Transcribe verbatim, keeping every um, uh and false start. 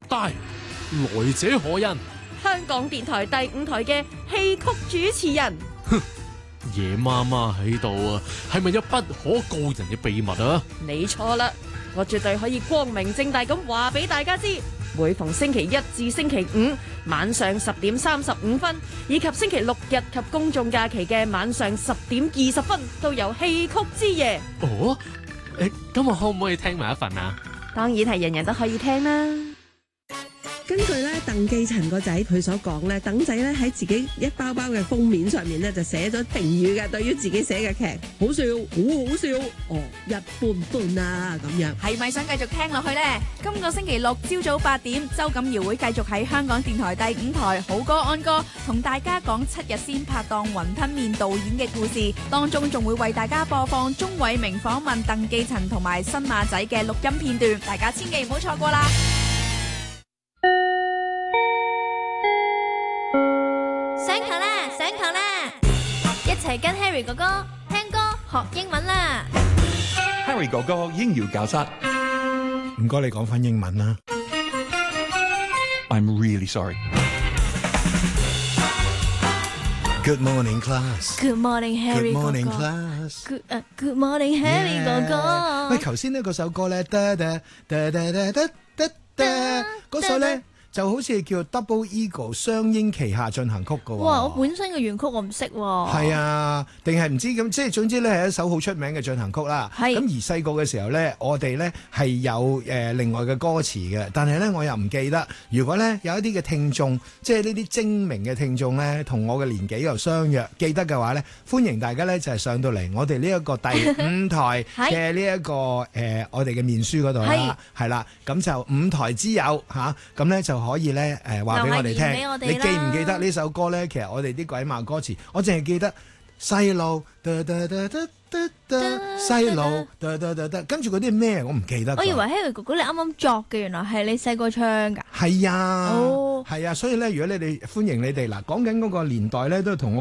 帶，來者何人？ 香港電台第五台嘅戲曲主持人。 夜媽媽喺度啊，係咪有不可告人嘅秘密啊？ 你錯啦，我絕對可以光明正大咁話俾大家知，每逢星期一至星期五晚上十點三十五分，以及星期六日及公眾假期嘅晚上十點二十分，都有戲曲之夜。 哦，誒，咁我可唔可以聽埋一份啊？ 當然係人人都可以聽啦。 根據咧鄧寄塵個仔佢所講咧，鄧仔咧喺自己一包包嘅封面上面咧就寫咗評語嘅，對於自己寫嘅劇好笑，好好笑，哦一般般啊咁樣。 係咪想繼續聽落去呢？今個星期六朝早八點，周錦瑤會繼續喺香港電台第五台好歌安歌，同大家講七日先拍檔雲吞麵導演嘅故事，當中仲會為大家播放鐘偉明訪問鄧寄塵同埋新馬仔嘅錄音片段，大家千祈唔好錯過啦！ 上堂啦，上堂啦，一齊跟 Harry 哥哥聽歌學英文啦。 Harry 哥哥英語教室， 唔該你講返英文啦。 I'm really sorry. Good morning, class. Good morning, Harry Good 哥 morning, 哥。 class. Good 啊，Good morning, Harry 哥哥。 喂，頭先呢嗰首歌咧，得得得得得得得得，嗰首咧。就好似叫 Double Eagle 雙鷹旗下進行曲嘅喎。 哇！我本身嘅原曲我唔識喎。 係啊，定係唔知咁，即係總之咧係一首好出名嘅進行曲啦。 係。 咁而細個嘅時候咧，我哋咧係有誒、呃、另外嘅歌詞嘅，但係咧我又唔記得。如果咧有一啲嘅聽眾，即係呢啲精明嘅聽眾咧，同我嘅年紀又相若，記得嘅話咧，歡迎大家咧就係、是、上到嚟我哋呢一個第五台嘅呢一個誒、呃、我哋嘅面書嗰度啦，係啦，咁就五台之友嚇，咁、啊、咧就可以咧誒話俾我哋聽。你記唔記得呢首歌咧？其實我哋啲鬼馬歌詞，我淨係記得細路，細路，跟住嗰啲咩我唔記得。 我以為 Harry 哥哥你啱啱作嘅，原來係你細個唱㗎。 係啊， 哦， 係啊，所以咧，如果你哋歡迎你哋嗱，講緊嗰個年代咧，都同我。